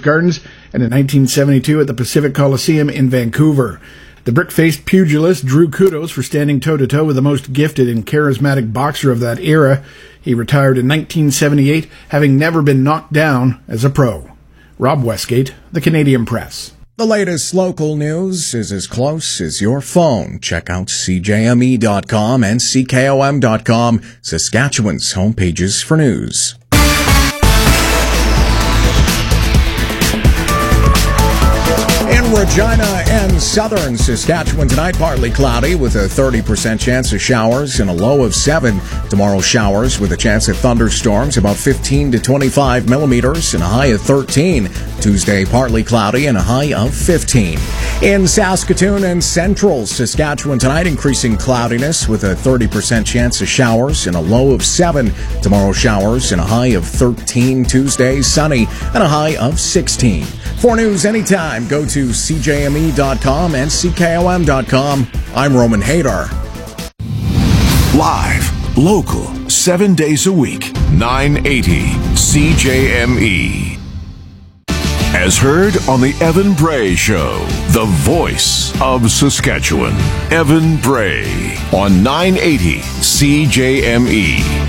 Rogers Gardens and in 1972 at the Pacific Coliseum in Vancouver. The brick-faced pugilist drew kudos for standing toe-to-toe with the most gifted and charismatic boxer of that era. He retired in 1978, having never been knocked down as a pro. Rob Westgate, The Canadian Press. The latest local news is as close as your phone. Check out CJME.com and CKOM.com, Saskatchewan's homepages for news. In Regina and southern Saskatchewan tonight, partly cloudy with a 30% chance of showers and a low of 7. Tomorrow, showers with a chance of thunderstorms, about 15 to 25 millimeters and a high of 13. Tuesday, partly cloudy and a high of 15. In Saskatoon and central Saskatchewan tonight, increasing cloudiness with a 30% chance of showers and a low of 7. Tomorrow, showers and a high of 13. Tuesday, sunny and a high of 16. For news anytime, go to CJME.com and CKOM.com. I'm Roman Hadar. Live, local, 7 days a week, 980 CJME. As heard on the Evan Bray Show, the voice of Saskatchewan. Evan Bray on 980 CJME.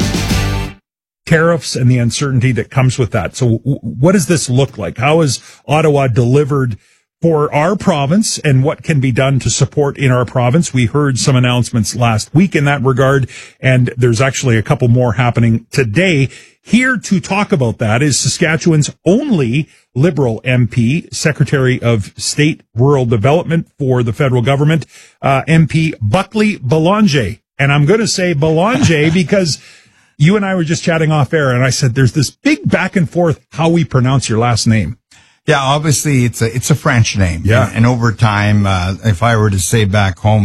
Tariffs and the uncertainty that comes with that. So what does this look like? How is Ottawa delivered for our province, and what can be done to support in our province? We heard some announcements last week in that regard, and there's actually a couple more happening today. Here to talk about that is Saskatchewan's only Liberal MP, Secretary of State Rural Development for the federal government, MP Buckley Belanger. And I'm going to say Belanger because you and I were just chatting off air, and I said there's this big back and forth how we pronounce your last name. Yeah, obviously it's a French name. Yeah. And over time, if I were to say back home,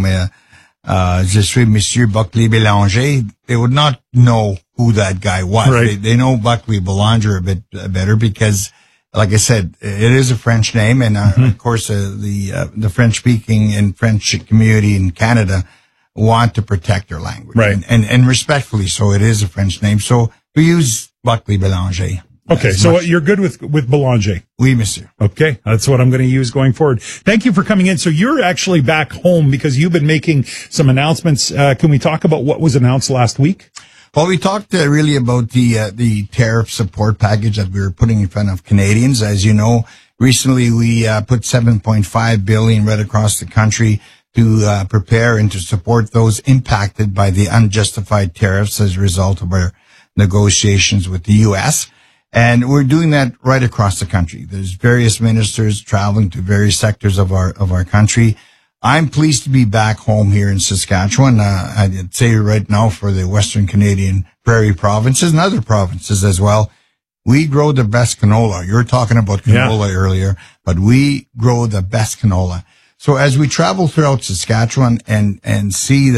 je suis Monsieur Buckley Belanger, they would not know who that guy was. Right. They know Buckley Belanger a bit better because, like I said, it is a French name. And, of course, the French speaking and French community in Canada want to protect their language. Right. And respectfully so, it is a French name. So we use Buckley Belanger. Okay, so you're good with Belanger? Oui, monsieur. Okay, that's what I'm going to use going forward. Thank you for coming in. So you're actually back home because you've been making some announcements. Can we talk about what was announced last week? Well, we talked really about the tariff support package that we were putting in front of Canadians. As you know, recently we put $7.5 billion right across the country to prepare and to support those impacted by the unjustified tariffs as a result of our negotiations with the U.S., and we're doing that right across the country. There's various ministers traveling to various sectors of our country. I'm pleased to be back home here in Saskatchewan. I'd say right now for the Western Canadian Prairie provinces and other provinces as well. We grow the best canola. You were talking about canola earlier, but we grow the best canola. So as we travel throughout Saskatchewan and see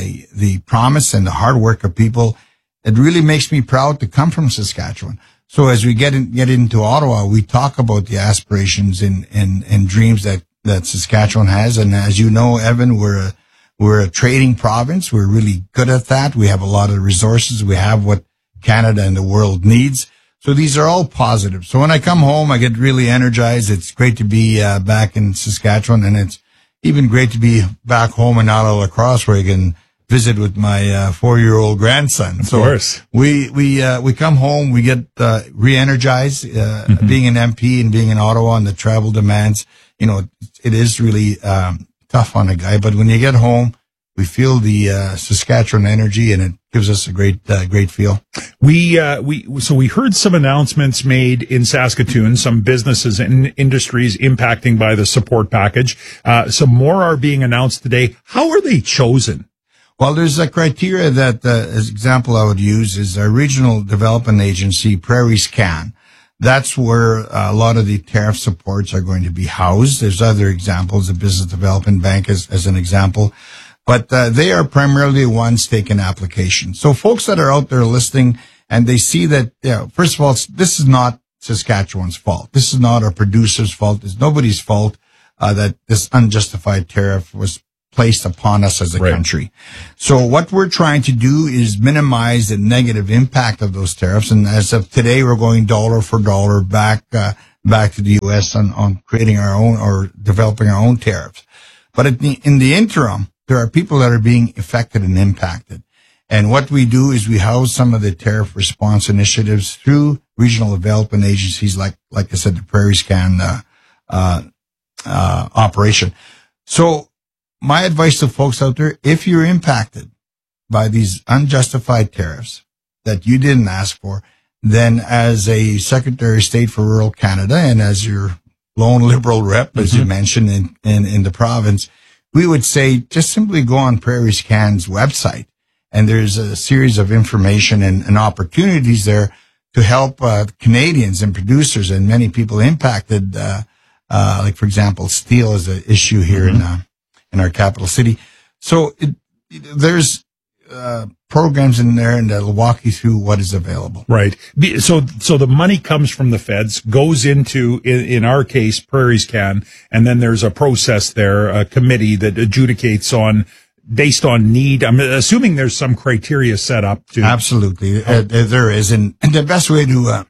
the promise and the hard work of people, it really makes me proud to come from Saskatchewan. So as we get into Ottawa, we talk about the aspirations and dreams that Saskatchewan has. And as you know, Evan, we're a trading province. We're really good at that. We have a lot of resources. We have what Canada and the world needs. So these are all positive. So when I come home, I get really energized. It's great to be back in Saskatchewan, and it's even great to be back home in Ottawa Lacrosse where I can visit with my 4-year-old grandson. Of course. We come home, we get re-energized, being an MP and being in Ottawa and the travel demands. You know, it is really tough on a guy, but when you get home, we feel the Saskatchewan energy, and it gives us a great feel. So we heard some announcements made in Saskatoon, some businesses and industries impacting by the support package. Some more are being announced today. How are they chosen? Well, there's a criteria that, as example I would use is our regional development agency, Prairie Scan. That's where a lot of the tariff supports are going to be housed. There's other examples, the Business Development Bank as an example. But they are primarily the ones taking applications. So folks that are out there listening and they see that, first of all, this is not Saskatchewan's fault. This is not our producer's fault. It's nobody's fault that this unjustified tariff was placed upon us as a country. So what we're trying to do is minimize the negative impact of those tariffs. And as of today, we're going dollar for dollar back back to the U.S. on creating our own or developing our own tariffs. But in the interim, there are people that are being affected and impacted. And what we do is we house some of the tariff response initiatives through regional development agencies like I said, the Prairie Scan operation. So my advice to folks out there, if you're impacted by these unjustified tariffs that you didn't ask for, then as a Secretary of State for Rural Canada and as your lone Liberal rep, as you mentioned in the province, we would say just simply go on Prairie Scan's website. And there's a series of information and opportunities there to help Canadians and producers and many people impacted, like, for example, steel is an issue here in our capital city. So there's programs in there, and that'll walk you through what is available. Right. So the money comes from the feds, goes into, in our case, Prairie Scan, and then there's a process there, a committee that adjudicates on, based on need. I'm assuming there's some criteria set up to. Absolutely. There is. And the best way to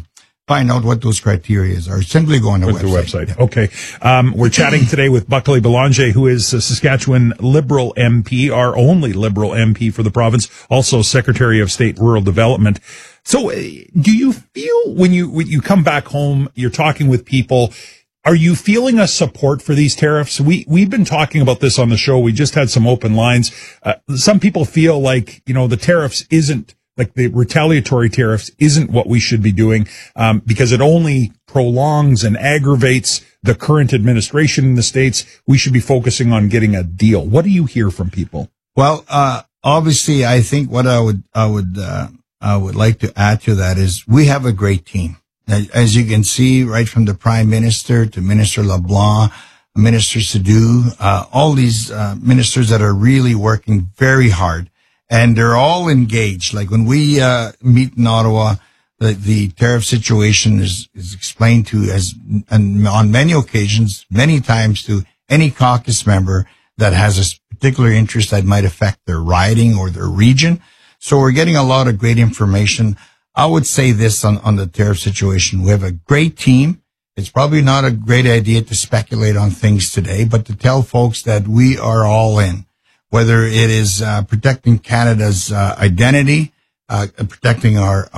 find out what those criteria are simply go on the website. Yeah. Okay. We're chatting today with Buckley Belanger, who is a Saskatchewan Liberal MP, our only Liberal MP for the province, also Secretary of State Rural Development. So do you feel when you come back home, you're talking with people, are you feeling a support for these tariffs? We've been talking about this on the show. We just had some open lines. Some people feel like, the tariffs isn't, like the retaliatory tariffs isn't what we should be doing, because it only prolongs and aggravates the current administration in the States. We should be focusing on getting a deal. What do you hear from people? Well, obviously, I think what I would like to add to that is we have a great team. As you can see, right from the Prime Minister to Minister LeBlanc, Minister Sadu, all these ministers that are really working very hard, and they're all engaged. Like when we meet in Ottawa, the tariff situation is explained to and on many occasions, many times to any caucus member that has a particular interest that might affect their riding or their region. So we're getting a lot of great information. I would say this on the tariff situation. We have a great team. It's probably not a great idea to speculate on things today, but to tell folks that we are all in, whether it is protecting Canada's identity, protecting our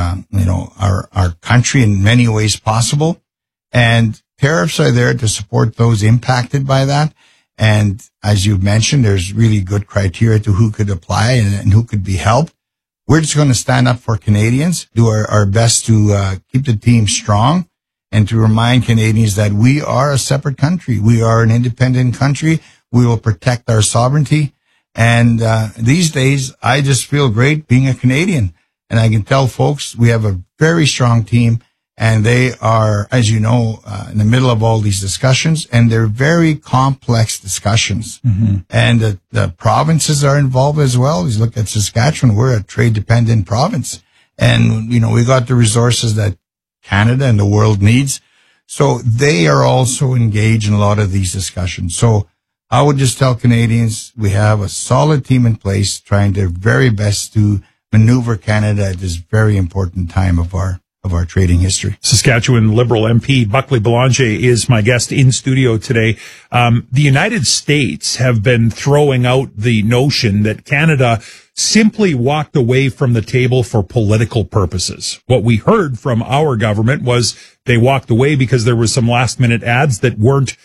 country in many ways possible. And tariffs are there to support those impacted by that. And as you've mentioned, there's really good criteria to who could apply and who could be helped. We're just going to stand up for Canadians, do our best to keep the team strong, and to remind Canadians that we are a separate country. We are an independent country. We will protect our sovereignty. And these days, I just feel great being a Canadian. And I can tell folks we have a very strong team, and they are, as you know, in the middle of all these discussions, and they're very complex discussions. Mm-hmm. And the provinces are involved as well. You look at Saskatchewan, we're a trade-dependent province. And, we got the resources that Canada and the world needs. So they are also engaged in a lot of these discussions. So I would just tell Canadians we have a solid team in place trying their very best to maneuver Canada at this very important time of our trading history. Saskatchewan Liberal MP Buckley Belanger is my guest in studio today. The United States have been throwing out the notion that Canada simply walked away from the table for political purposes. What we heard from our government was they walked away because there was some last-minute ads that weren't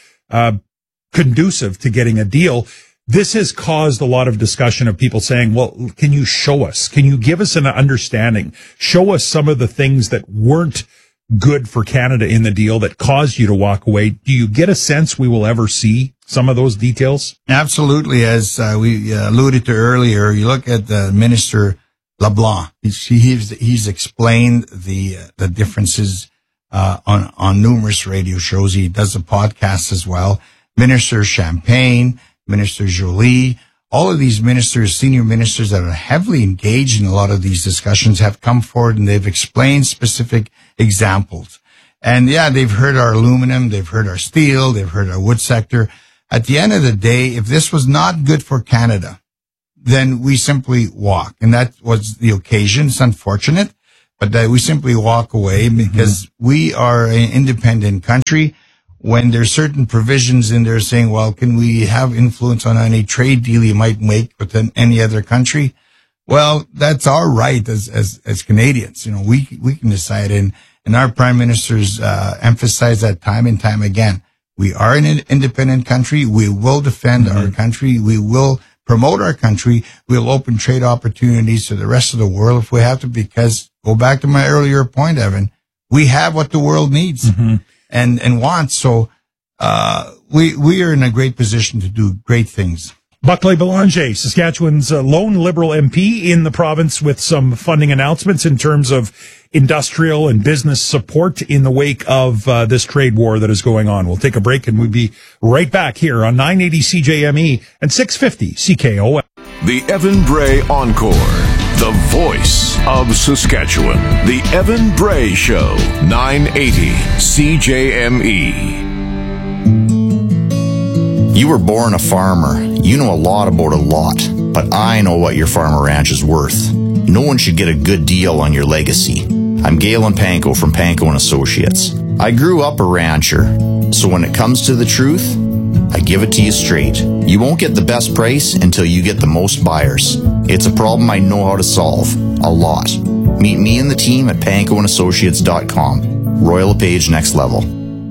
conducive to getting a deal. This has caused a lot of discussion of people saying, well, can you show us? Can you give us an understanding? Show us some of the things that weren't good for Canada in the deal that caused you to walk away. Do you get a sense we will ever see some of those details? Absolutely. As we alluded to earlier, you look at Minister LeBlanc. He's explained the differences on numerous radio shows. He does a podcast as well. Minister Champagne, Minister Jolie, all of these ministers, senior ministers that are heavily engaged in a lot of these discussions have come forward and they've explained specific examples. And yeah, they've heard our aluminum, they've heard our steel, they've heard our wood sector. At the end of the day, if this was not good for Canada, then we simply walk. And that was the occasion. It's unfortunate, but we simply walk away because we are an independent country. When there's certain provisions in there saying, well, can we have influence on any trade deal you might make with any other country? Well, that's our right as Canadians. We can decide, and our prime ministers emphasize that time and time again. We are an independent country. We will defend our country. We will promote our country. We'll open trade opportunities to the rest of the world if we have to, because go back to my earlier point, Evan, we have what the world needs and wants. So, we are in a great position to do great things. Buckley Belanger, Saskatchewan's lone Liberal MP in the province, with some funding announcements in terms of industrial and business support in the wake of this trade war that is going on. We'll take a break and we'll be right back here on 980 CJME and 650 CKOM. The Evan Bray Encore, the voice of Saskatchewan. The Evan Bray Show, 980 CJME. You were born a farmer. You know a lot about a lot, but I know what your farm or ranch is worth. No one should get a good deal on your legacy. I'm Galen Panko from Panko & Associates. I grew up a rancher, so when it comes to the truth, I give it to you straight. You won't get the best price until you get the most buyers. It's a problem I know how to solve. A lot. Meet me and the team at pankoandassociates.com. Royal LePage Next Level.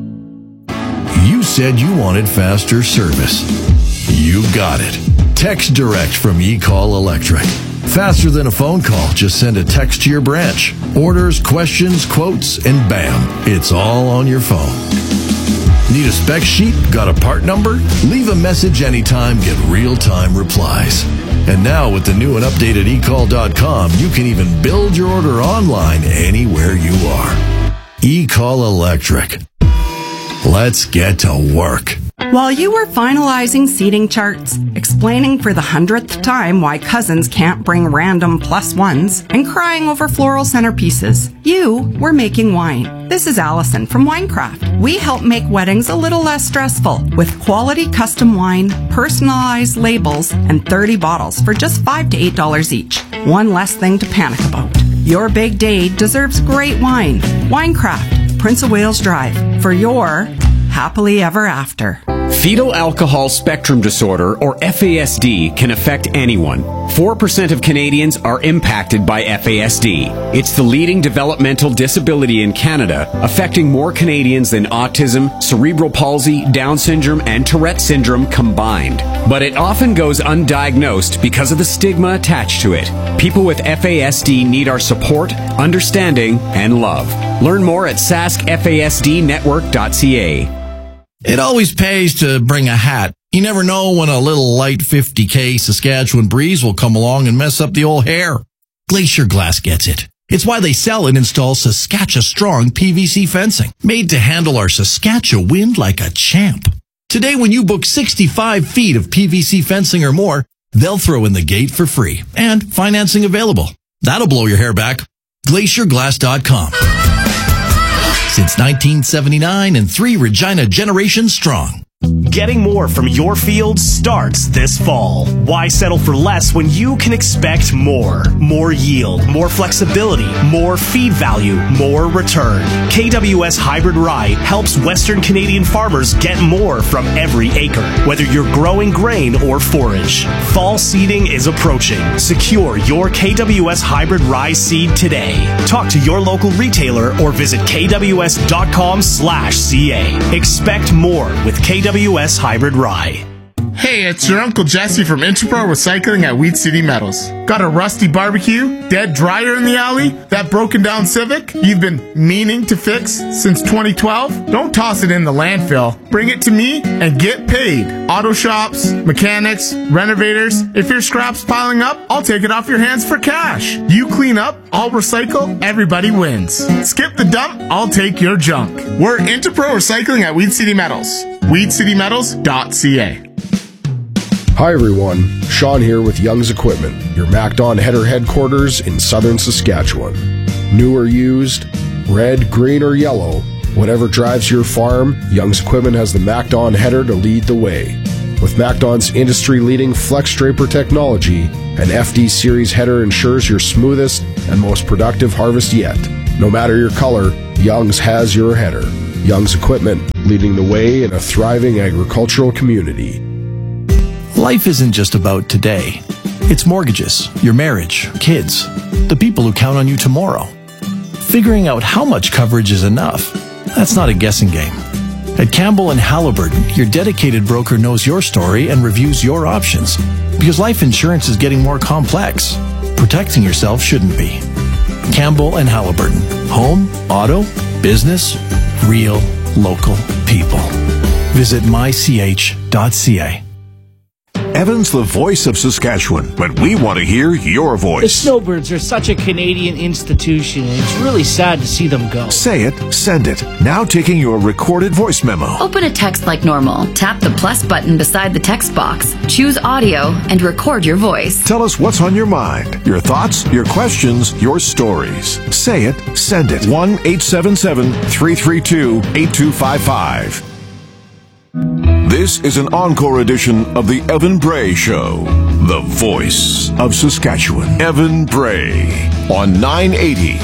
You said you wanted faster service. You got it. Text Direct from eCall Electric. Faster than a phone call. Just send a text to your branch. Orders, questions, quotes, and bam, it's all on your phone. Need a spec sheet? Got a part number? Leave a message anytime, get real-time replies. And now with the new and updated eCall.com, you can even build your order online anywhere you are. eCall Electric. Let's get to work. While you were finalizing seating charts, explaining for the 100th time why cousins can't bring random plus ones, and crying over floral centerpieces, you were making wine. This is Allison from Winecraft. We help make weddings a little less stressful with quality custom wine, personalized labels, and 30 bottles for just $5 to $8 each. One less thing to panic about. Your big day deserves great wine. Winecraft, Prince of Wales Drive, for your happily ever after. Fetal alcohol spectrum disorder, or FASD, can affect anyone. 4% of Canadians are impacted by FASD. It's the leading developmental disability in Canada, affecting more Canadians than autism, cerebral palsy, Down syndrome, and Tourette syndrome combined. But it often goes undiagnosed because of the stigma attached to it. People with FASD need our support, understanding, and love. Learn more at saskfasdnetwork.ca. It always pays to bring a hat. You never know when a little light 50K Saskatchewan breeze will come along and mess up the old hair. Glacier Glass gets it. It's why they sell and install Saskatchewan-strong PVC fencing, made to handle our Saskatchewan wind like a champ. Today, when you book 65 feet of PVC fencing or more, they'll throw in the gate for free, and financing available. That'll blow your hair back. GlacierGlass.com. Since 1979 and 3 Regina generations strong. Getting more from your field starts this fall. Why settle for less when you can expect more? More yield, more flexibility, more feed value, more return. KWS Hybrid Rye helps Western Canadian farmers get more from every acre, whether you're growing grain or forage. Fall seeding is approaching. Secure your KWS Hybrid Rye seed today. Talk to your local retailer or visit kws.com/ca. Expect more with KWS Hybrid Rye. Hey, it's your Uncle Jesse from Interpro Recycling at Weed City Metals. Got a rusty barbecue, dead dryer in the alley, that broken down Civic you've been meaning to fix since 2012? Don't toss it in the landfill. Bring it to me and get paid. Auto shops, mechanics, renovators. If your scrap's piling up, I'll take it off your hands for cash. You clean up, I'll recycle, everybody wins. Skip the dump, I'll take your junk. We're Interpro Recycling at Weed City Metals. WeedCityMetals.ca. Hi everyone, Sean here with Young's Equipment, your MacDon header headquarters in southern Saskatchewan. New or used, red, green, or yellow, whatever drives your farm, Young's Equipment has the MacDon header to lead the way. With MacDon's industry-leading Flex Draper technology, an FD Series header ensures your smoothest and most productive harvest yet. No matter your color, Young's has your header. Young's Equipment, leading the way in a thriving agricultural community. Life isn't just about today. It's mortgages, your marriage, kids, the people who count on you tomorrow. Figuring out how much coverage is enough, that's not a guessing game. At Campbell & Halliburton, your dedicated broker knows your story and reviews your options. Because life insurance is getting more complex. Protecting yourself shouldn't be. Campbell & Halliburton. Home, auto, business, real, local people. Visit mych.ca. Evan's the voice of Saskatchewan, but we want to hear your voice. The Snowbirds are such a Canadian institution, and it's really sad to see them go. Say it, send it. Now taking your recorded voice memo. Open a text like normal. Tap the plus button beside the text box. Choose audio and record your voice. Tell us what's on your mind, your thoughts, your questions, your stories. Say it, send it. 1-877-332-8255. This is an encore edition of the Evan Bray Show, the voice of Saskatchewan. Evan Bray on 980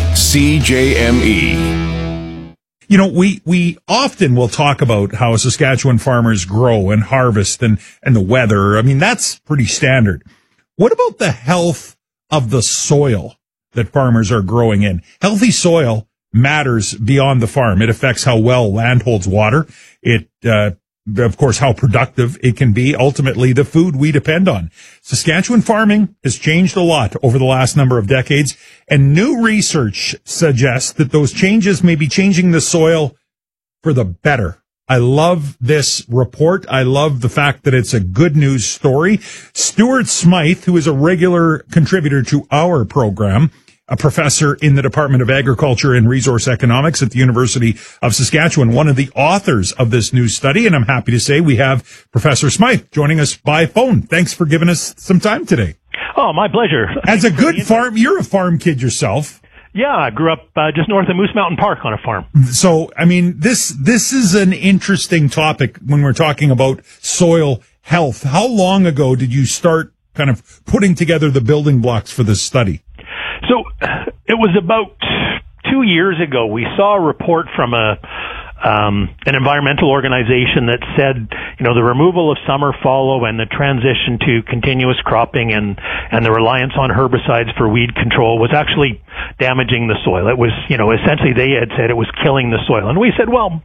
CJME. You know, we often will talk about how Saskatchewan farmers grow and harvest and the weather. I mean, that's pretty standard. What about the health of the soil that farmers are growing in? Healthy soil matters beyond the farm. It affects how well land holds water. It, of course, how productive it can be, ultimately the food we depend on. Saskatchewan farming has changed a lot over the last number of decades, and new research suggests that those changes may be changing the soil for the better. I love this report. I love the fact that it's a good news story. Stuart Smythe, who is a regular contributor to our program, a professor in the Department of Agriculture and Resource Economics at the University of Saskatchewan, one of the authors of this new study. And I'm happy to say we have Professor Smythe joining us by phone. Thanks for giving us some time today. Oh, my pleasure. As a good farm, you're a farm kid yourself. Yeah, I grew up just north of Moose Mountain Park on a farm. So, I mean, this is an interesting topic when we're talking about soil health. How long ago did you start kind of putting together the building blocks for this study? So it was about 2 years ago. We saw a report from an environmental organization that said, you know, the removal of summer fallow and the transition to continuous cropping and the reliance on herbicides for weed control was actually damaging the soil. It was, you know, essentially they had said it was killing the soil. And we said, well,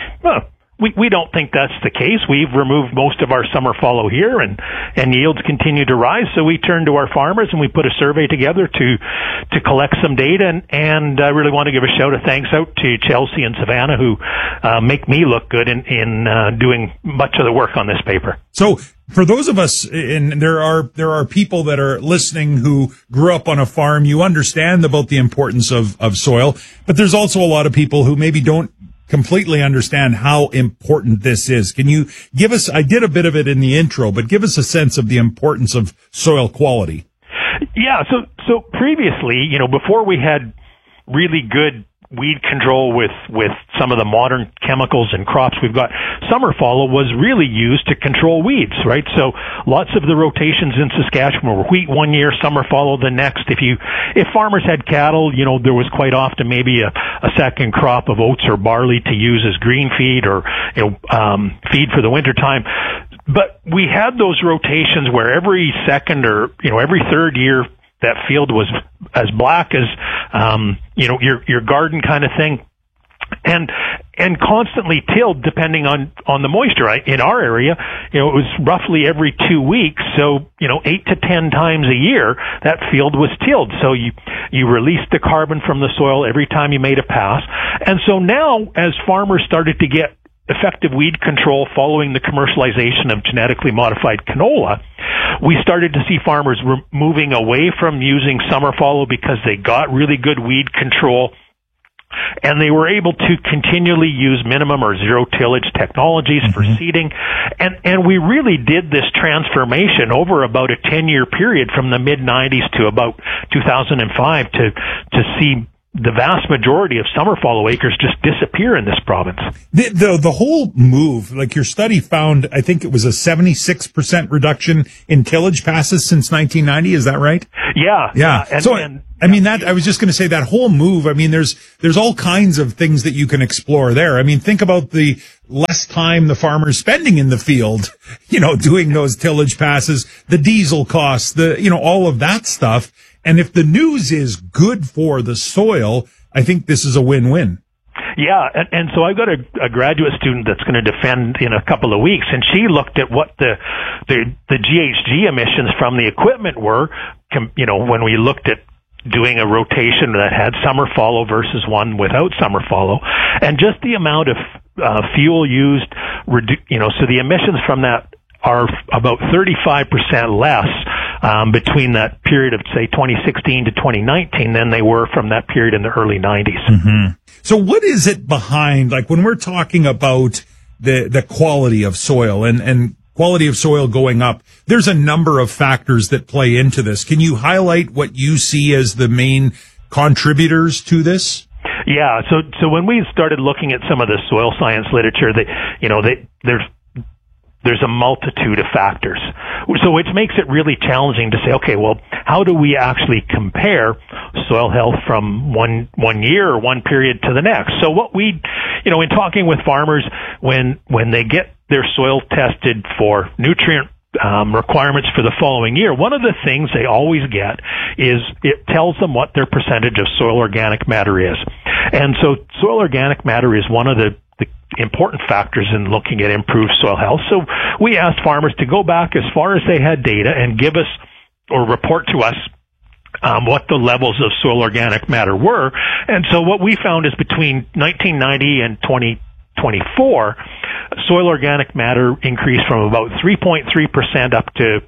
we don't think that's the case. We've removed most of our summer fallow here and yields continue to rise. So we turned to our farmers and we put a survey together to collect some data. And I really want to give a shout of thanks out to Chelsea and Savannah who make me look good in doing much of the work on this paper. So for those of us, and there are people that are listening who grew up on a farm, you understand about the importance of soil, but there's also a lot of people who maybe don't completely understand how important this is. Can you give us, I did a bit of it in the intro, but give us a sense of the importance of soil quality. Yeah, so previously, you know, before we had really good weed control with some of the modern chemicals and crops we've got, summer fallow was really used to control weeds, right? So lots of the rotations in Saskatchewan were wheat one year, summer fallow the next. If farmers had cattle, you know, there was quite often maybe a second crop of oats or barley to use as green feed or, you know, feed for the winter time. But we had those rotations where every second or, you know, every third year that field was as black as, you know, your garden kind of thing. And constantly tilled depending on the moisture. Right? In our area, you know, it was roughly every 2 weeks. So, you know, 8 to 10 times a year, that field was tilled. So you released the carbon from the soil every time you made a pass. And so now, as farmers started to get effective weed control following the commercialization of genetically modified canola, we started to see farmers moving away from using summer fallow because they got really good weed control and they were able to continually use minimum or zero tillage technologies for seeding. And we really did this transformation over about a 10-year period from the mid-90s to about 2005 to see the vast majority of summer fallow acres just disappear in this province. The whole move, like your study found, I think it was a 76% reduction in tillage passes since 1990. Is that right? Yeah. I was just going to say that whole move. I mean, there's all kinds of things that you can explore there. I mean, think about the less time the farmer's spending in the field, doing those tillage passes, the diesel costs, all of that stuff. And if the news is good for the soil, I think this is a win-win. Yeah, and so I've got a graduate student that's going to defend in a couple of weeks, and she looked at what the GHG emissions from the equipment were, when we looked at doing a rotation that had summer fallow versus one without summer fallow, and just the amount of fuel used, so the emissions from that are about 35% less between that period of, say, 2016 to 2019 than they were from that period in the early 90s. Mm-hmm. So what is it behind, like when we're talking about the quality of soil and quality of soil going up, there's a number of factors that play into this. Can you highlight what you see as the main contributors to this? Yeah, so when we started looking at some of the soil science literature, there's a multitude of factors. So which makes it really challenging to say, okay, well, how do we actually compare soil health from one year or one period to the next? So what we, in talking with farmers, when they get their soil tested for nutrient requirements for the following year, one of the things they always get is it tells them what their percentage of soil organic matter is. And so soil organic matter is one of the important factors in looking at improved soil health. So we asked farmers to go back as far as they had data and give us or report to us what the levels of soil organic matter were. And so what we found is between 1990 and 2024, soil organic matter increased from about 3.3% up to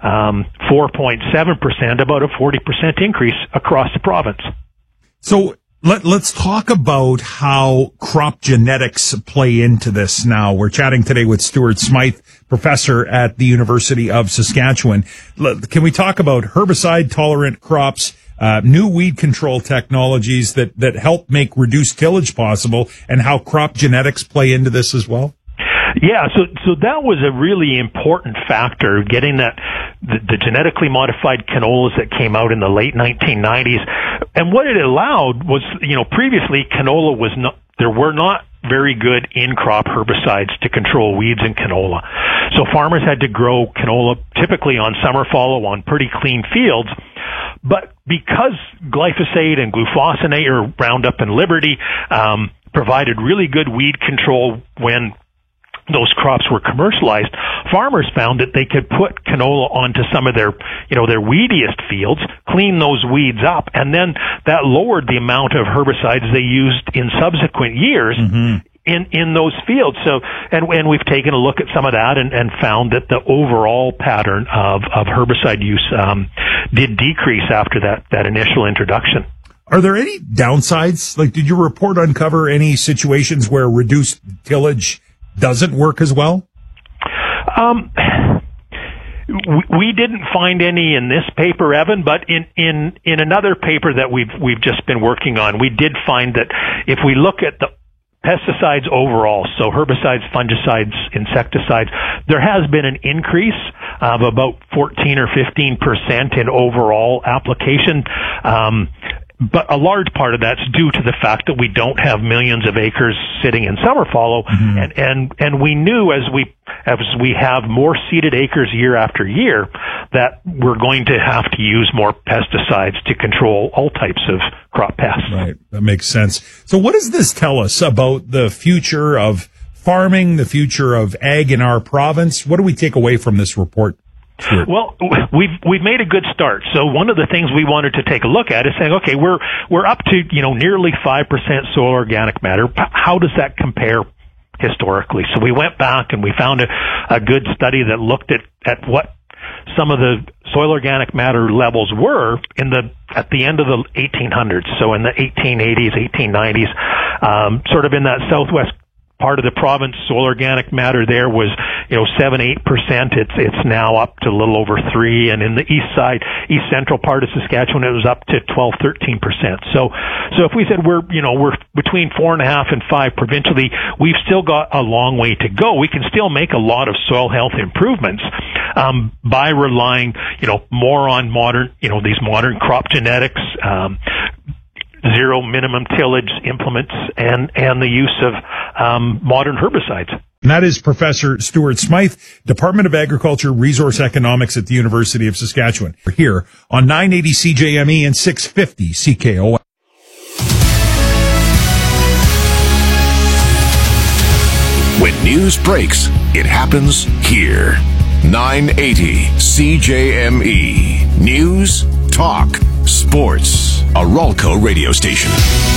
4.7%, about a 40% increase across the province. So Let's talk about how crop genetics play into this now. We're chatting today with Stuart Smythe, professor at the University of Saskatchewan. Can we talk about herbicide-tolerant crops, new weed control technologies that help make reduced tillage possible, and how crop genetics play into this as well? Yeah, so that was a really important factor, getting the genetically modified canolas that came out in the late 1990s. And what it allowed was, previously canola there were not very good in-crop herbicides to control weeds in canola. So farmers had to grow canola typically on summer fallow on pretty clean fields. But because glyphosate and glufosinate or Roundup and Liberty provided really good weed control when those crops were commercialized, farmers found that they could put canola onto some of their weediest fields, clean those weeds up, and then that lowered the amount of herbicides they used in subsequent years in those fields. So, and we've taken a look at some of that and found that the overall pattern of herbicide use did decrease after that initial introduction. Are there any downsides? Like, did your report uncover any situations where reduced tillage doesn't work as well? We didn't find any in this paper, Evan, but in another paper that we've just been working on, we did find that if we look at the pesticides overall, so herbicides, fungicides, insecticides, there has been an increase of about 14 or 15% in overall application. But a large part of that's due to the fact that we don't have millions of acres sitting in summer fallow, and we knew as we have more seeded acres year after year that we're going to have to use more pesticides to control all types of crop pests. Right, that makes sense. So what does this tell us about the future of farming, the future of ag in our province? What do we take away from this report? Sure. Well, we've made a good start. So one of the things we wanted to take a look at is saying, okay, we're up to, nearly 5% soil organic matter. How does that compare historically? So we went back and we found a good study that looked at what some of the soil organic matter levels were at the end of the 1800s. So in the 1880s, 1890s, sort of in that southwest part of the province, soil organic matter there was 7-8%. It's now up to a little over 3%, and in the east central part of Saskatchewan, it was up to 12-13%. So if we said we're between 4.5 and 5 provincially, we've still got a long way to go. We can still make a lot of soil health improvements by relying, more on these modern crop genetics, zero minimum tillage implements, and the use of modern herbicides. And that is Professor Stuart Smythe, Department of Agriculture, Resource Economics at the University of Saskatchewan. We're here on 980 CJME and 650 CKOM. When news breaks, it happens here. 980 CJME. News, talk, sports. A Ralco radio station.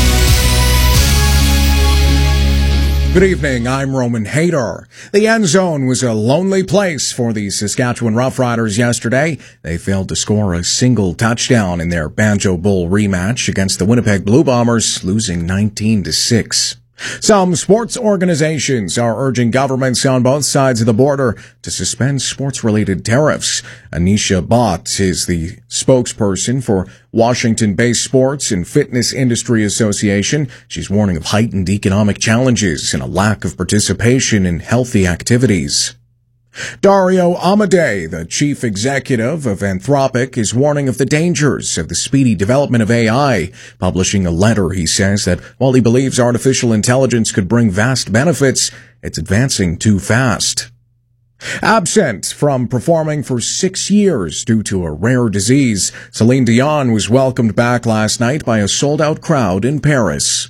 Good evening, I'm Roman Hader. The end zone was a lonely place for the Saskatchewan Roughriders yesterday. They failed to score a single touchdown in their Banjo Bowl rematch against the Winnipeg Blue Bombers, losing 19-6. Some sports organizations are urging governments on both sides of the border to suspend sports-related tariffs. Anisha Bott is the spokesperson for Washington-based Sports and Fitness Industry Association. She's warning of heightened economic challenges and a lack of participation in healthy activities. Dario Amodei, the chief executive of Anthropic, is warning of the dangers of the speedy development of AI. Publishing a letter, he says that while he believes artificial intelligence could bring vast benefits, it's advancing too fast. Absent from performing for 6 years due to a rare disease, Celine Dion was welcomed back last night by a sold-out crowd in Paris.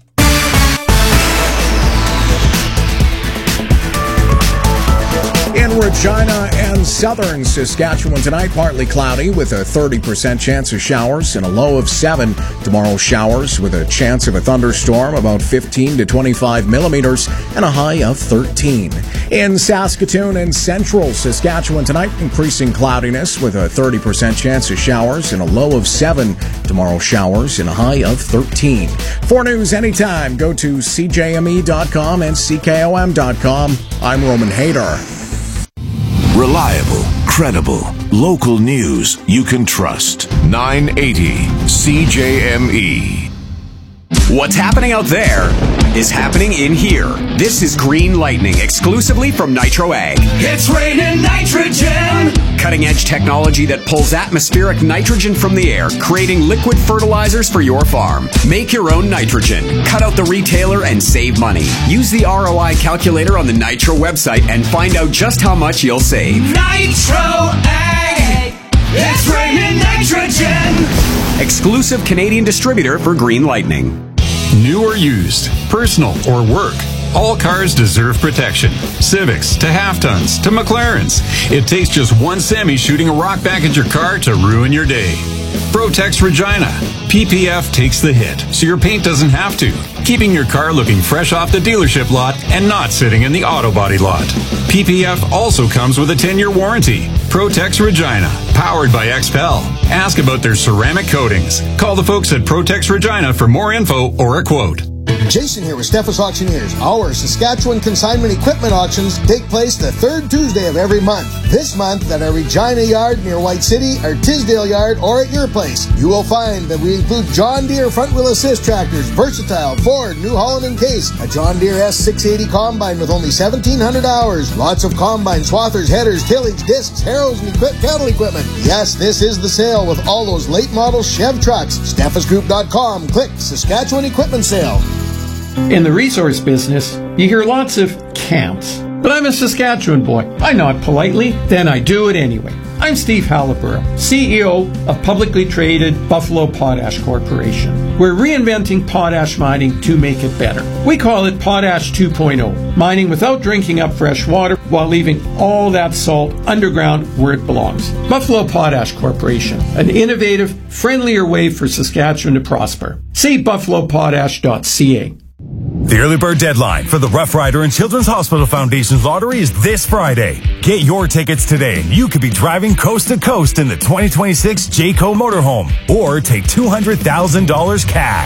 In Regina and southern Saskatchewan tonight, partly cloudy with a 30% chance of showers and a low of 7. Tomorrow, showers with a chance of a thunderstorm, about 15 to 25 millimeters, and a high of 13. In Saskatoon and central Saskatchewan tonight, increasing cloudiness with a 30% chance of showers and a low of 7. Tomorrow, showers and a high of 13. For news anytime, go to CJME.com and CKOM.com. I'm Roman Hader. Reliable, credible, local news you can trust. 980 CJME. What's happening out there is happening in here. This is Green Lightning, exclusively from Nitro Ag. It's raining nitrogen! Cutting-edge technology that pulls atmospheric nitrogen from the air, creating liquid fertilizers for your farm. Make your own nitrogen. Cut out the retailer and save money. Use the ROI calculator on the Nitro website and find out just how much you'll save. Nitro Ag! It's raining nitrogen! Exclusive Canadian distributor for Green Lightning. New or used, personal or work, all cars deserve protection. Civics to half-tons to McLarens. It takes just one semi shooting a rock back at your car to ruin your day. Protex Regina. PPF takes the hit, so your paint doesn't have to, keeping your car looking fresh off the dealership lot and not sitting in the auto body lot. PPF also comes with a 10-year warranty. Protex Regina, powered by XPEL. Ask about their ceramic coatings. Call the folks at Protex Regina for more info or a quote. Jason here with Steffes Auctioneers. Our Saskatchewan consignment equipment auctions take place the third Tuesday of every month. This month at our Regina Yard near White City, our Tisdale Yard, or at your place. You will find that we include John Deere front wheel assist tractors, Versatile, Ford, New Holland, and Case, a John Deere S680 combine with only 1,700 hours, lots of combine swathers, headers, tillage, discs, harrows, and cattle equipment. Yes, this is the sale with all those late model Chev trucks. SteffesGroup.com. Click Saskatchewan Equipment Sale. In the resource business, you hear lots of can'ts. But I'm a Saskatchewan boy. I nod politely, then I do it anyway. I'm Steve Halliburton, CEO of publicly traded Buffalo Potash Corporation. We're reinventing potash mining to make it better. We call it Potash 2.0, mining without drinking up fresh water while leaving all that salt underground where it belongs. Buffalo Potash Corporation, an innovative, friendlier way for Saskatchewan to prosper. See buffalopotash.ca. The early bird deadline for the Rough Rider and Children's Hospital Foundation's lottery is this Friday. Get your tickets today and you could be driving coast to coast in the 2026 Jayco motorhome or take $200,000 cash.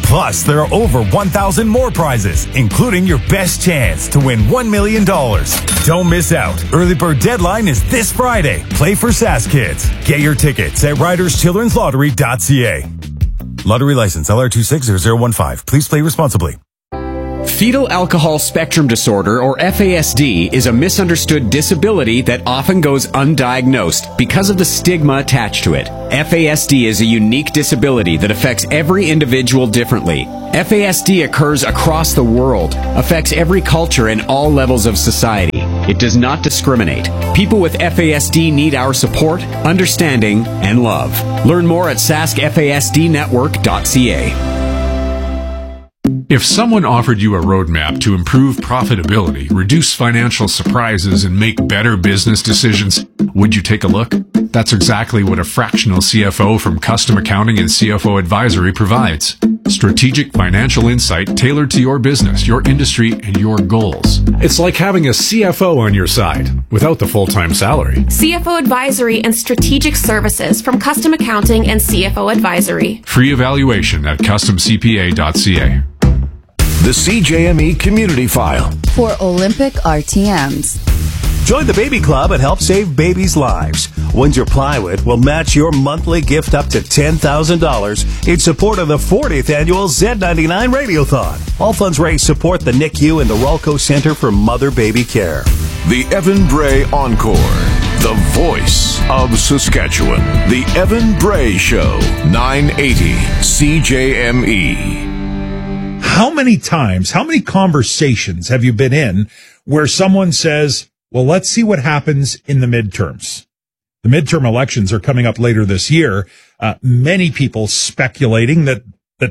Plus, there are over 1,000 more prizes, including your best chance to win $1 million. Don't miss out. Early bird deadline is this Friday. Play for SAS Kids. Get your tickets at riderschildrenslottery.ca. Lottery license LR260015. Please play responsibly. Fetal alcohol spectrum disorder, or FASD, is a misunderstood disability that often goes undiagnosed because of the stigma attached to it. FASD is a unique disability that affects every individual differently. FASD occurs across the world, affects every culture and all levels of society. It does not discriminate. People with FASD need our support, understanding, and love. Learn more at saskfasdnetwork.ca. If someone offered you a roadmap to improve profitability, reduce financial surprises, and make better business decisions, would you take a look? That's exactly what a fractional CFO from Custom Accounting and CFO Advisory provides. Strategic financial insight tailored to your business, your industry, and your goals. It's like having a CFO on your side without the full-time salary. CFO Advisory and Strategic Services from Custom Accounting and CFO Advisory. Free evaluation at customcpa.ca. The CJME Community File. For Olympic RTMs. Join the Baby Club and help save babies' lives. Windsor Plywood will match your monthly gift up to $10,000 in support of the 40th annual Z99 Radiothon. All funds raised support the NICU and the Rolco Center for Mother-Baby Care. The Evan Bray Encore. The voice of Saskatchewan. The Evan Bray Show. 980 CJME. How many times, how many conversations have you been in where someone says, well, let's see what happens in the midterms? The midterm elections are coming up later this year. Many people speculating that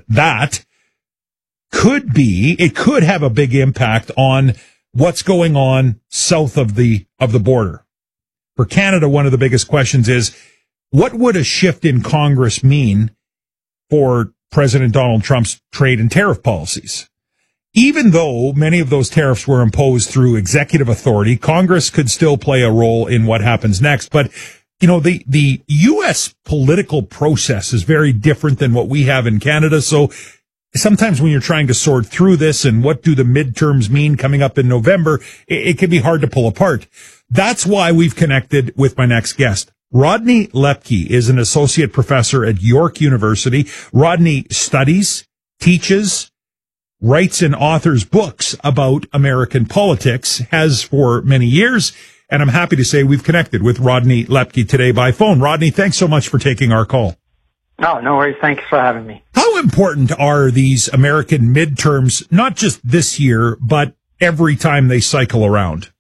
could have a big impact on what's going on south of the border. For Canada, one of the biggest questions is, what would a shift in Congress mean for President Donald Trump's trade and tariff policies? Even though many of those tariffs were imposed through executive authority, Congress could still play a role in what happens next. But, you know, the U.S. political process is very different than what we have in Canada. So sometimes when you're trying to sort through this and what do the midterms mean coming up in November, it can be hard to pull apart. That's why we've connected with my next guest. Rodney Lepke is an associate professor at York University. Rodney studies, teaches, writes and authors books about American politics, has for many years, and I'm happy to say we've connected with Rodney Lepke today by phone. Rodney, thanks so much for taking our call. No worries. Thanks for having me. How important are these American midterms, not just this year, but every time they cycle around?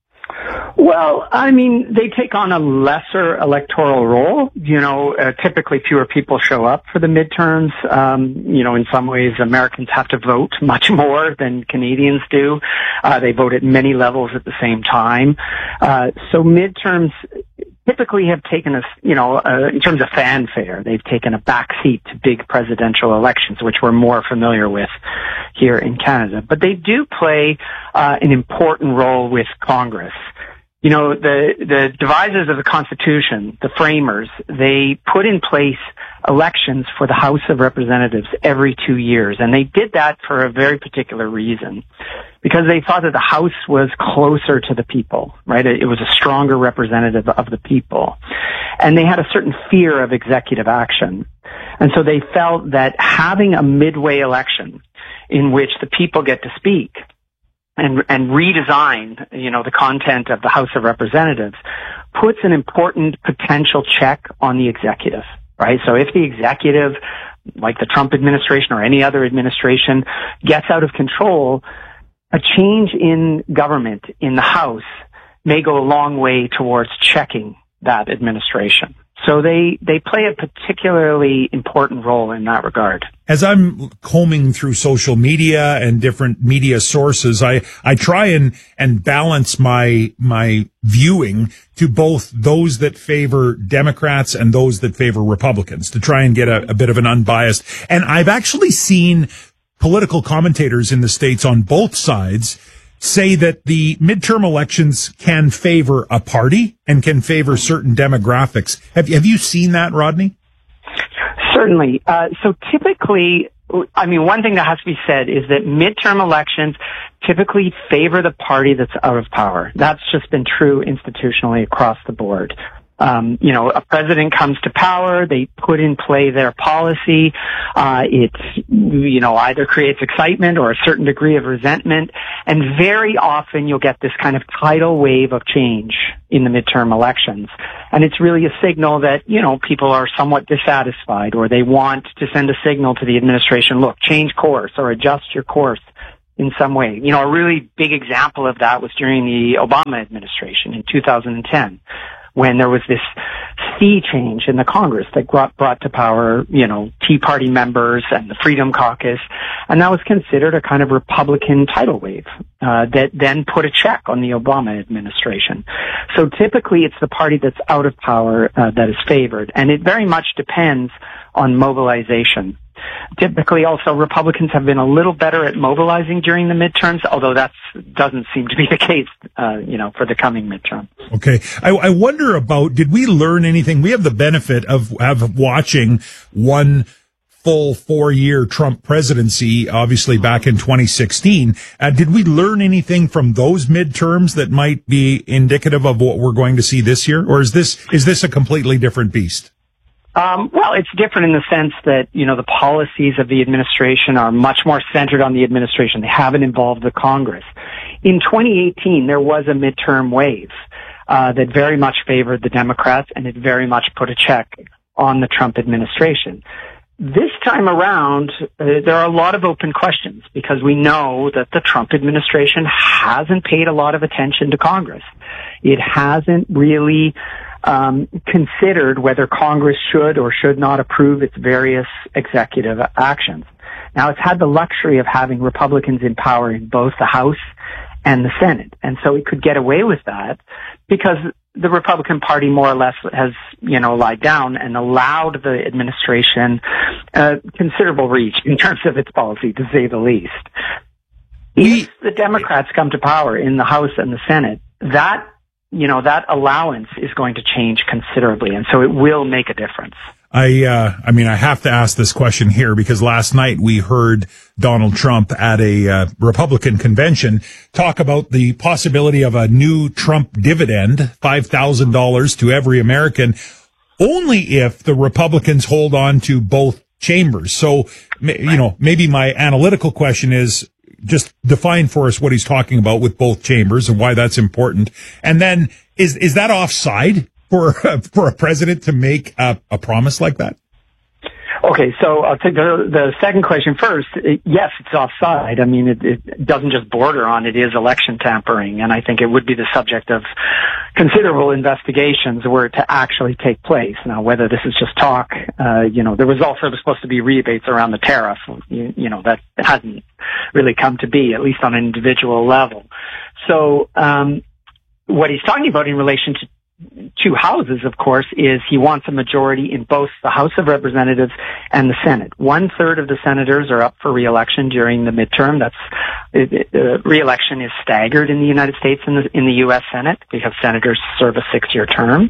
Well, I mean, they take on a lesser electoral role. You know, typically fewer people show up for the midterms. You know, in some ways, Americans have to vote much more than Canadians do. They vote at many levels at the same time. So midterms typically have taken in terms of fanfare, they've taken a backseat to big presidential elections, which we're more familiar with here in Canada. But they do play an important role with Congress. You know, the devisers of the Constitution, the framers, they put in place elections for the House of Representatives every 2 years. And they did that for a very particular reason, because they thought that the House was closer to the people, right? It was a stronger representative of the people. And they had a certain fear of executive action. And so they felt that having a midway election in which the people get to speak and redesign, you know, the content of the House of Representatives puts an important potential check on the executive, right? So if the executive, like the Trump administration or any other administration, gets out of control, a change in government in the House may go a long way towards checking that administration. So they play a particularly important role in that regard. As I'm combing through social media and different media sources, I try and balance my viewing to both those that favor Democrats and those that favor Republicans to try and get a bit of an unbiased. And I've actually seen political commentators in the States on both sides say that the midterm elections can favor a party and can favor certain demographics. Have you seen that, Rodney? Certainly. So typically, I mean, one thing that has to be said is that midterm elections typically favor the party that's out of power. That's just been true institutionally across the board. A president comes to power, they put in play their policy, either creates excitement or a certain degree of resentment, and very often you'll get this kind of tidal wave of change in the midterm elections. And it's really a signal that, people are somewhat dissatisfied, or they want to send a signal to the administration, look, change course or adjust your course in some way. A really big example of that was during the Obama administration in 2010. When there was this sea change in the Congress that brought to power, Tea Party members and the Freedom Caucus. And that was considered a kind of Republican tidal wave, that then put a check on the Obama administration. So typically it's the party that's out of power, that is favored. And it very much depends on mobilization. Typically also Republicans have been a little better at mobilizing during the midterms, although that doesn't seem to be the case, for the coming midterm. Okay. I wonder about, did we learn anything? We have the benefit of watching one full 4-year Trump presidency, obviously back in 2016. Did we learn anything from those midterms that might be indicative of what we're going to see this year? Or is this a completely different beast? Well, it's different in the sense that, the policies of the administration are much more centered on the administration. They haven't involved the Congress. In 2018, there was a midterm wave, that very much favored the Democrats, and it very much put a check on the Trump administration. This time around, there are a lot of open questions because we know that the Trump administration hasn't paid a lot of attention to Congress. It hasn't really considered whether Congress should or should not approve its various executive actions. Now, it's had the luxury of having Republicans in power in both the House and the Senate, and so it could get away with that because the Republican Party more or less has, lied down and allowed the administration considerable reach in terms of its policy, to say the least. If the Democrats come to power in the House and the Senate, that allowance is going to change considerably, and so it will make a difference. I have to ask this question here because last night we heard Donald Trump at a Republican convention talk about the possibility of a new Trump dividend, $5,000 to every American, only if the Republicans hold on to both chambers. So, maybe my analytical question is, just define for us what he's talking about with both chambers and why that's important. And then is that offside for a president to make a promise like that? Okay, so I'll take the second question first. Yes, it's offside. I mean, it doesn't just border on, it is election tampering, and I think it would be the subject of considerable investigations were it to actually take place. Now, whether this is just talk, there was also supposed to be rebates around the tariff, that hasn't really come to be, at least on an individual level. So, what he's talking about in relation to two houses, of course, is he wants a majority in both the House of Representatives and the Senate. 1/3 of the senators are up for re-election during the midterm. Re-election is staggered in the United States and in the U.S. Senate because senators serve a 6-year term.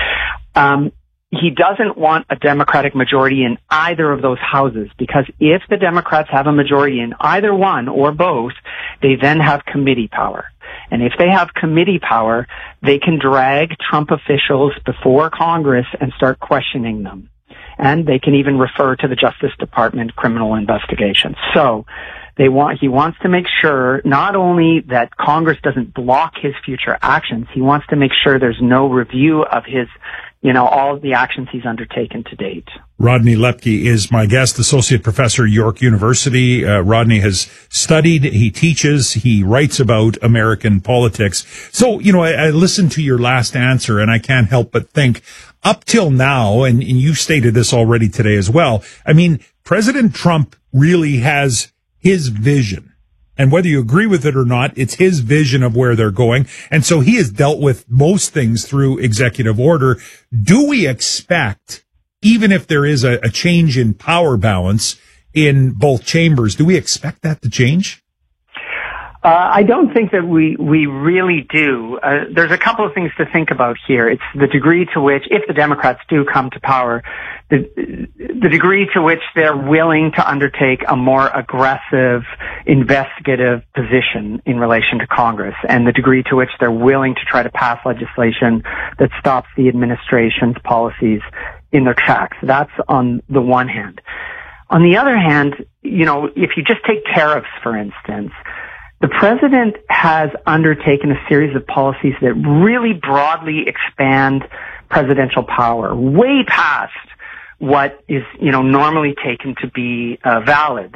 He doesn't want a Democratic majority in either of those houses because if the Democrats have a majority in either one or both, they then have committee power. And if they have committee power, they can drag Trump officials before Congress and start questioning them. And they can even refer to the Justice Department criminal investigations. So he wants to make sure not only that Congress doesn't block his future actions, he wants to make sure there's no review of his, all of the actions he's undertaken to date. Rodney Lepke is my guest, associate professor at York University. Rodney has studied, he teaches, he writes about American politics. So, I listened to your last answer and I can't help but think up till now, and you stated this already today as well, I mean, President Trump really has his vision. And whether you agree with it or not, it's his vision of where they're going. And so he has dealt with most things through executive order. Do we expect, even if there is a change in power balance in both chambers, do we expect that to change? I don't think that we really do. There's a couple of things to think about here. It's the degree to which, if the Democrats do come to power, the degree to which they're willing to undertake a more aggressive investigative position in relation to Congress, and the degree to which they're willing to try to pass legislation that stops the administration's policies in their tracks. That's on the one hand. On the other hand, if you just take tariffs, for instance, the president has undertaken a series of policies that really broadly expand presidential power, way past what is, normally taken to be valid.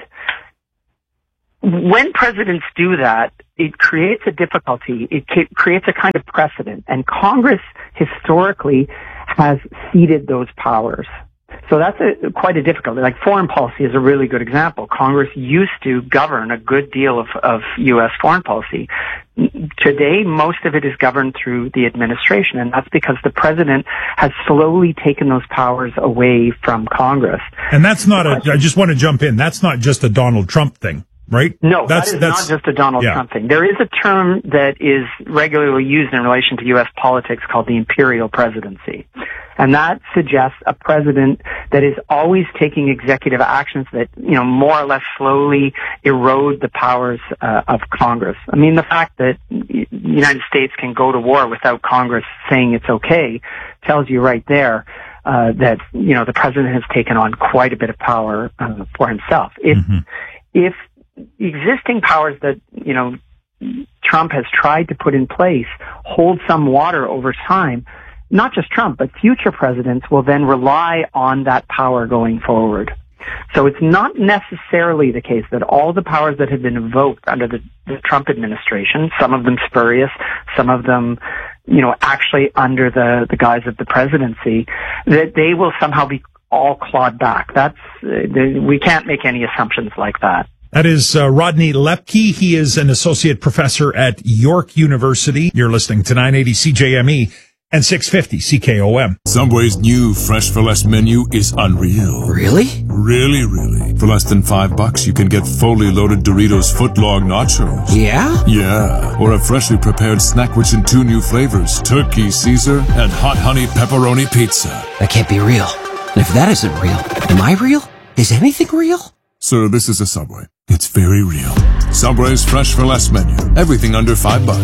When presidents do that, it creates a difficulty. It creates a kind of precedent, and Congress historically has ceded those powers. So that's quite a difficulty. Like foreign policy is a really good example. Congress used to govern a good deal of U.S. foreign policy. Today, most of it is governed through the administration, and that's because the president has slowly taken those powers away from Congress. And that's not I just want to jump in. That's not just a Donald Trump thing, right? No, that's not just a Donald Trump thing. There is a term that is regularly used in relation to U.S. politics called the imperial presidency. And that suggests a president that is always taking executive actions that, more or less slowly erode the powers of Congress. I mean, the fact that the United States can go to war without Congress saying it's okay tells you right there that, the president has taken on quite a bit of power for himself. If existing powers that, Trump has tried to put in place hold some water over time, not just Trump, but future presidents will then rely on that power going forward. So it's not necessarily the case that all the powers that have been invoked under the Trump administration, some of them spurious, some of them, actually under the guise of the presidency, that they will somehow be all clawed back. We can't make any assumptions like that. That is Rodney Lepke. He is an associate professor at York University. You're listening to 980 CJME. And 650 CKOM. Subway's new Fresh for Less menu is unreal. Really? Really. For less than $5, you can get fully loaded Doritos footlong nachos. Yeah? Yeah. Or a freshly prepared snack rich in 2 new flavors, Turkey Caesar and Hot Honey Pepperoni Pizza. That can't be real. And if that isn't real, am I real? Is anything real? Sir, this is a Subway. It's very real. Subway's Fresh for Less menu. Everything under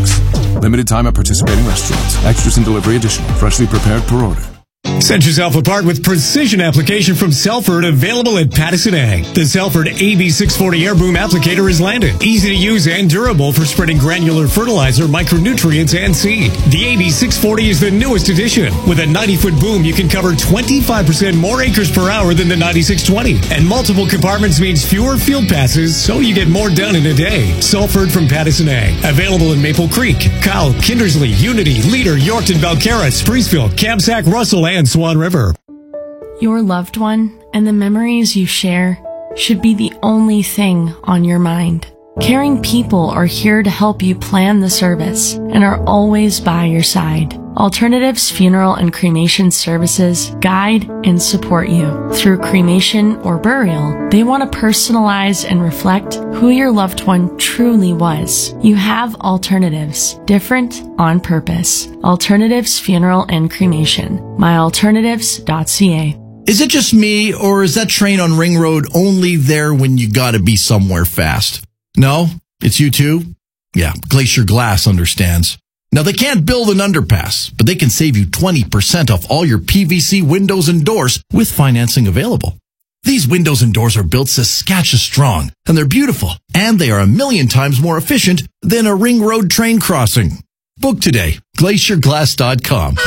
$5. Limited time at participating restaurants. Extras and delivery additional. Freshly prepared per order. Set yourself apart with precision application from Selford, available at Pattison Ag. The Selford AB640 Air Boom Applicator is landed. Easy to use and durable for spreading granular fertilizer, micronutrients, and seed. The AB640 is the newest addition. With a 90-foot boom, you can cover 25% more acres per hour than the 9620. And multiple compartments means fewer field passes, so you get more done in a day. Selford from Pattison Ag. Available in Maple Creek, Kyle, Kindersley, Unity, Leader, Yorkton, Belcarra, Spreeceville, Kamsack, Russell, and Swan River. Your loved one and the memories you share should be the only thing on your mind. Caring people are here to help you plan the service and are always by your side. Alternatives Funeral and Cremation Services guide and support you. Through cremation or burial, they want to personalize and reflect who your loved one truly was. You have alternatives, different on purpose. Alternatives Funeral and Cremation. myalternatives.ca. Is it just me, or is that train on Ring Road only there when you gotta be somewhere fast? No? It's you too? Yeah, Glacier Glass understands. Now, they can't build an underpass, but they can save you 20% off all your PVC windows and doors with financing available. These windows and doors are built Saskatchewan strong, and they're beautiful, and they are 1,000,000 times more efficient than a Ring Road train crossing. Book today, glacierglass.com.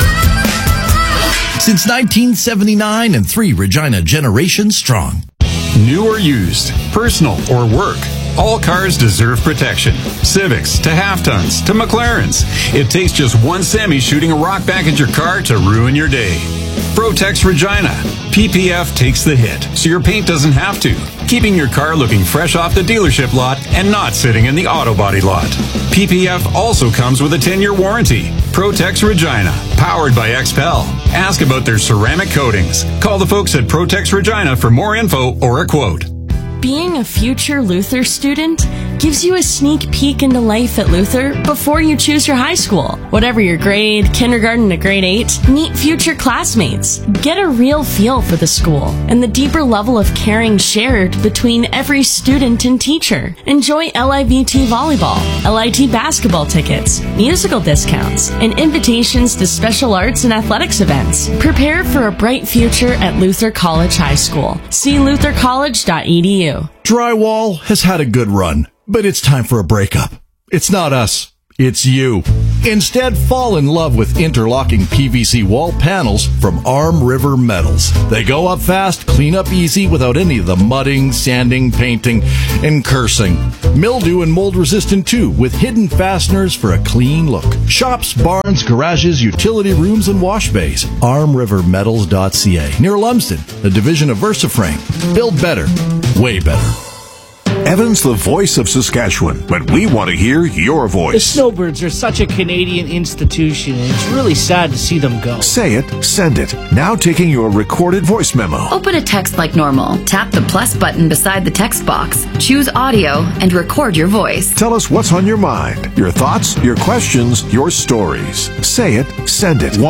Since 1979 and 3 Regina generations strong. New or used, personal or work, all cars deserve protection. Civics to half-tons to McLarens. It takes just one semi shooting a rock back at your car to ruin your day. Protex Regina. PPF takes the hit, so your paint doesn't have to, keeping your car looking fresh off the dealership lot and not sitting in the auto body lot. PPF also comes with a 10-year warranty. Protex Regina, powered by XPEL. Ask about their ceramic coatings. Call the folks at Protex Regina for more info or a quote. Being a future Luther student gives you a sneak peek into life at Luther before you choose your high school. Whatever your grade, kindergarten to grade 8, meet future classmates. Get a real feel for the school and the deeper level of caring shared between every student and teacher. Enjoy LIVT volleyball, LIT basketball tickets, musical discounts, and invitations to special arts and athletics events. Prepare for a bright future at Luther College High School. See luthercollege.edu. Drywall has had a good run, but it's time for a breakup. It's not us. It's you. Instead, fall in love with interlocking PVC wall panels from Arm River Metals. They go up fast, clean up easy without any of the mudding, sanding, painting, and cursing. Mildew and mold resistant too, with hidden fasteners for a clean look. Shops, barns, garages, utility rooms, and wash bays. ArmRiverMetals.ca, near Lumsden, a division of VersaFrame. Build better. Way better. Evan's the voice of Saskatchewan, but we want to hear your voice. The Snowbirds are such a Canadian institution, and it's really sad to see them go. Say it, send it. Now taking your recorded voice memo. Open a text like normal. Tap the plus button beside the text box. Choose audio and record your voice. Tell us what's on your mind, your thoughts, your questions, your stories. Say it, send it.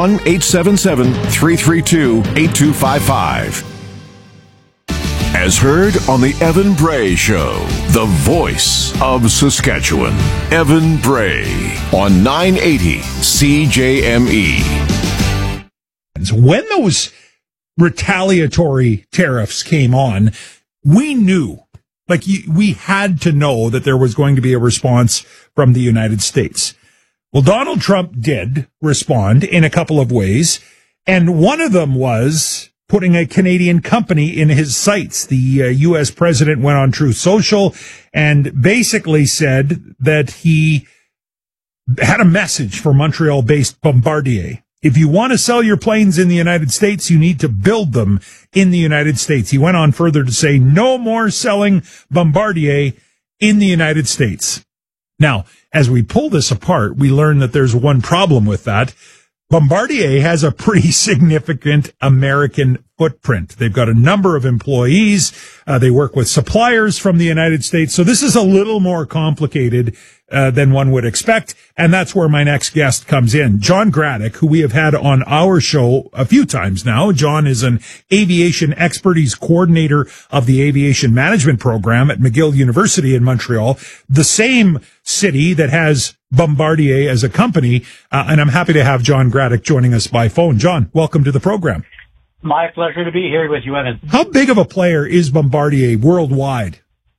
1-877-332-8255. As heard on the Evan Bray Show, the voice of Saskatchewan. Evan Bray on 980 CJME. When those retaliatory tariffs came on, we knew, we had to know that there was going to be a response from the United States. Well, Donald Trump did respond in a couple of ways, and one of them was putting a Canadian company in his sights. The U.S. president went on Truth Social and basically said that he had a message for Montreal-based Bombardier. If you want to sell your planes in the United States, you need to build them in the United States. He went on further to say no more selling Bombardier in the United States. Now, as we pull this apart, we learn that there's one problem with that. Bombardier has a pretty significant American footprint. They've got a number of employees. They work with suppliers from the United States. So this is a little more complicated than one would expect. And that's where my next guest comes in. John Graddick, who we have had on our show a few times now. John is an aviation expert. He's coordinator of the aviation management program at McGill University in Montreal, the same city that has Bombardier as a company. And I'm happy to have John Graddick joining us by phone. John, welcome to the program. My pleasure to be here with you, Evan. How big of a player is Bombardier worldwide?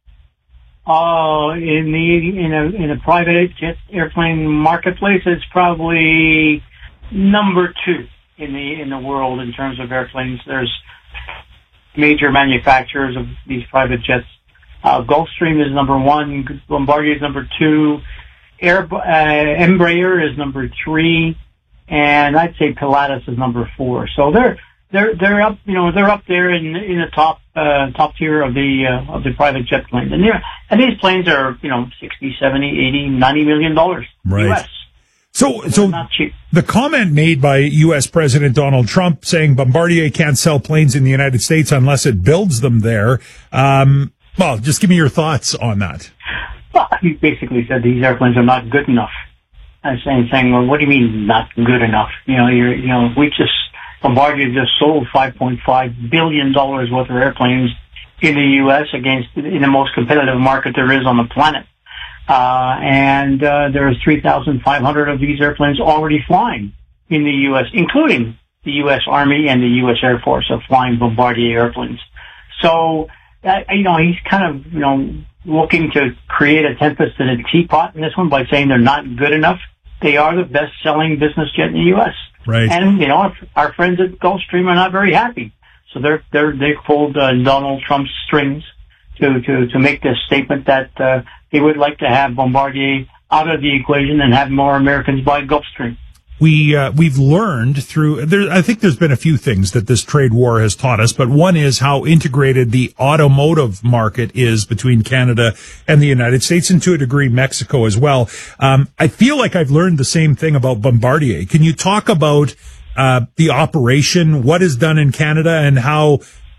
In a private jet airplane marketplace, it's probably number 2 in the world in terms of airplanes. There's major manufacturers of these private jets. Gulfstream is number 1. Bombardier is number 2. Embraer is number 3, and I'd say Pilatus is number 4. So they're up, they're up there in the top tier of the private jet planes. And these planes are, 60, 70, 80, $90 million right. US. So not cheap. The comment made by U.S. President Donald Trump saying Bombardier can't sell planes in the United States unless it builds them there. Well, just give me your thoughts on that. Well, he basically said these airplanes are not good enough. I'm saying, well, what do you mean not good enough? Bombardier just sold $5.5 billion worth of airplanes in the U.S. in the most competitive market there is on the planet. And there's 3,500 of these airplanes already flying in the U.S., including the U.S. Army and the U.S. Air Force are flying Bombardier airplanes. So, he's kind of, looking to create a tempest in a teapot in this one by saying they're not good enough. They are the best-selling business jet in the U.S. Right. And, our friends at Gulfstream are not very happy. So they pulled Donald Trump's strings to make this statement that they would like to have Bombardier out of the equation and have more Americans buy Gulfstream. We've learned through there. I think there's been a few things that this trade war has taught us, but one is how integrated the automotive market is between Canada and the United States, and to a degree Mexico as well. I feel like I've learned the same thing about Bombardier. Can you talk about the operation, what is done in Canada, and how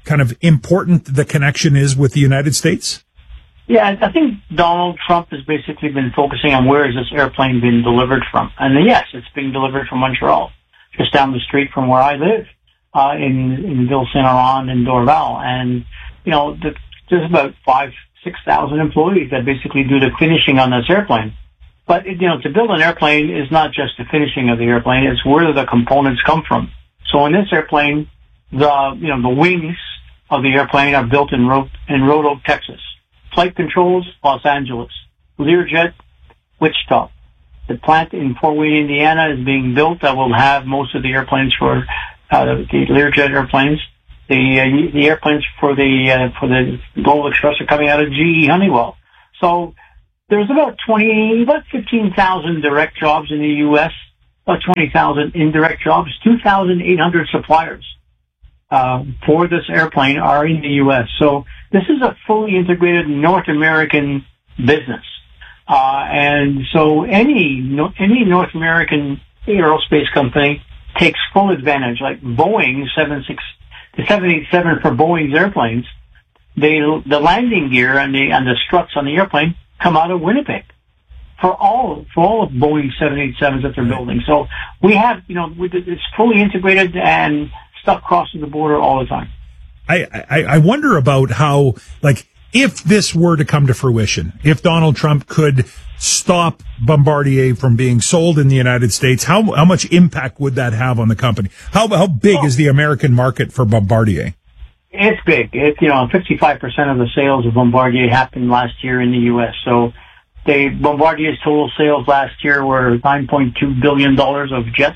kind of important the connection is with the United States? Yeah, I think Donald Trump has basically been focusing on where is this airplane being delivered from. And yes, it's being delivered from Montreal, just down the street from where I live, in Ville-Saint-Laurent and Dorval. And, there's about 6,000 employees that basically do the finishing on this airplane. But, to build an airplane is not just the finishing of the airplane, it's where the components come from. So in this airplane, the wings of the airplane are built in Road Oak, Texas. Flight controls, Los Angeles. Learjet, Wichita. The plant in Fort Wayne, Indiana is being built that will have most of the airplanes for the Learjet airplanes. The airplanes for the Global Express are coming out of GE Honeywell. So there's about 15,000 direct jobs in the U.S., about 20,000 indirect jobs, 2,800 suppliers for this airplane are in the U.S. So this is a fully integrated North American business. And so any North American aerospace company takes full advantage, like Boeing, the 787 for Boeing's airplanes, the landing gear and the struts on the airplane come out of Winnipeg for all of Boeing's 787s that they're building. So we have, it's fully integrated and stuff crosses the border all the time. I wonder about how, if this were to come to fruition, if Donald Trump could stop Bombardier from being sold in the United States, how much impact would that have on the company? How big is the American market for Bombardier? It's big. 55% of the sales of Bombardier happened last year in the U.S. So Bombardier's total sales last year were $9.2 billion of jets.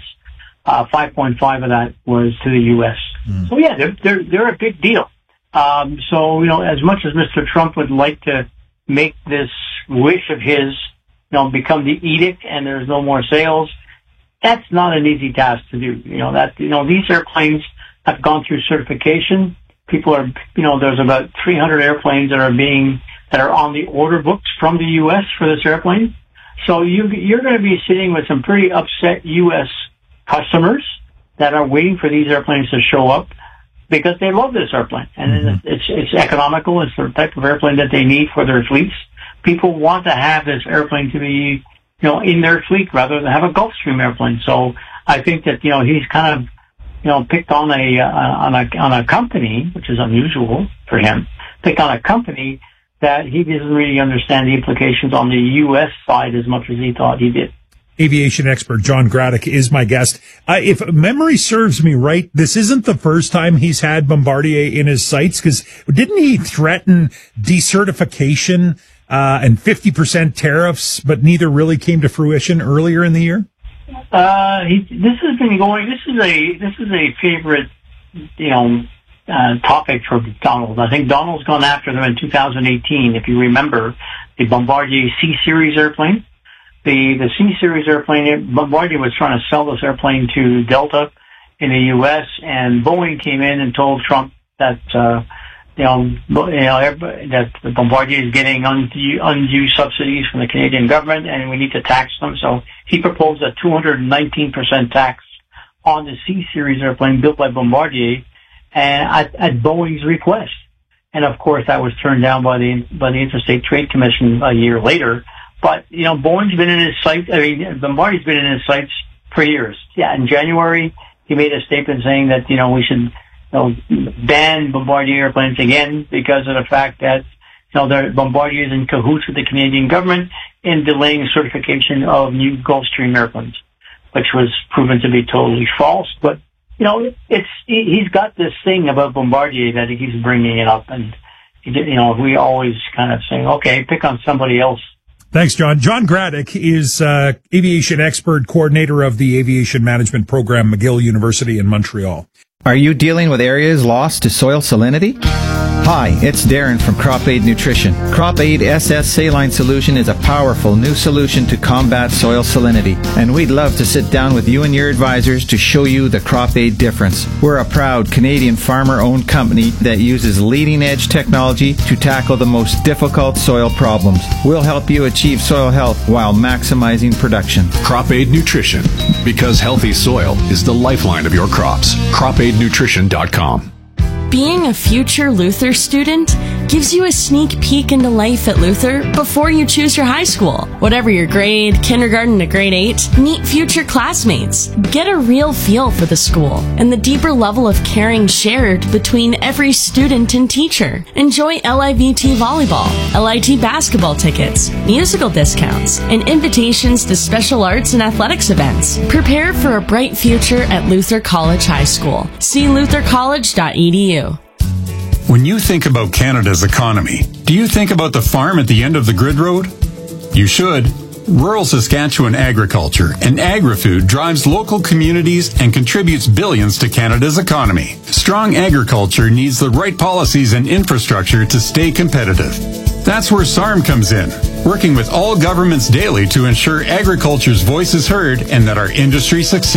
5.5 of that was to the U.S. So yeah, they're a big deal. So, as much as Mr. Trump would like to make this wish of his, become the edict and there's no more sales, that's not an easy task to do. These airplanes have gone through certification. People are, there's about 300 airplanes that are on the order books from the U.S. for this airplane. So you're going to be sitting with some pretty upset U.S. customers that are waiting for these airplanes to show up because they love this airplane. And it's economical. It's the type of airplane that they need for their fleets. People want to have this airplane to be, in their fleet rather than have a Gulfstream airplane. So I think that, he's kind of, picked on a company, which is unusual for him, picked on a company that he doesn't really understand the implications on the U.S. side as much as he thought he did. Aviation expert John Graddick is my guest. If memory serves me right, this isn't the first time he's had Bombardier in his sights, because didn't he threaten decertification and 50% tariffs, but neither really came to fruition earlier in the year? This has been going. This is a favorite, topic for Donald. I think Donald's gone after them in 2018. If you remember, the Bombardier C-Series airplane. The C-Series airplane, Bombardier was trying to sell this airplane to Delta in the U.S., and Boeing came in and told Trump that, that Bombardier is getting undue subsidies from the Canadian government and we need to tax them. So he proposed a 219% tax on the C-Series airplane built by Bombardier and at Boeing's request. And of course that was turned down by the Interstate Trade Commission a year later. But, Boeing's been in his sights, Bombardier's been in his sights for years. Yeah, in January, he made a statement saying that, we should, ban Bombardier airplanes again because of the fact that, Bombardier is in cahoots with the Canadian government in delaying certification of new Gulfstream airplanes, which was proven to be totally false. But, he's got this thing about Bombardier that he's bringing it up. And, we always kind of saying, okay, pick on somebody else. Thanks, John. John Graddick is aviation expert, coordinator of the Aviation Management Program, McGill University in Montreal. Are you dealing with areas lost to soil salinity? Hi, it's Darren from Crop Aid Nutrition. Crop Aid SS Saline Solution is a powerful new solution to combat soil salinity, and we'd love to sit down with you and your advisors to show you the Crop Aid difference. We're a proud Canadian farmer-owned company that uses leading-edge technology to tackle the most difficult soil problems. We'll help you achieve soil health while maximizing production. Crop Aid Nutrition, because healthy soil is the lifeline of your crops. CropAidNutrition.com. Being a future Luther student gives you a sneak peek into life at Luther before you choose your high school. Whatever your grade, kindergarten to grade 8, meet future classmates. Get a real feel for the school and the deeper level of caring shared between every student and teacher. Enjoy LIVT volleyball, LIT basketball tickets, musical discounts, and invitations to special arts and athletics events. Prepare for a bright future at Luther College High School. See luthercollege.edu. When you think about Canada's economy, do you think about the farm at the end of the grid road? You should. Rural Saskatchewan agriculture and agri-food drives local communities and contributes billions to Canada's economy. Strong agriculture needs the right policies and infrastructure to stay competitive. That's where SARM comes in, working with all governments daily to ensure agriculture's voice is heard and that our industry succeeds.